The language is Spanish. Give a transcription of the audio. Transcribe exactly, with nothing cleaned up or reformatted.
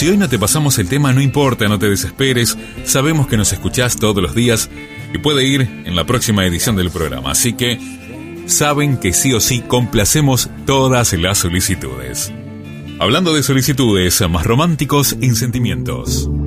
Si hoy no te pasamos el tema, no importa, no te desesperes. Sabemos que nos escuchás todos los días y puede ir en la próxima edición del programa. Así que saben que sí o sí complacemos todas las solicitudes. Hablando de solicitudes, más románticos en sentimientos.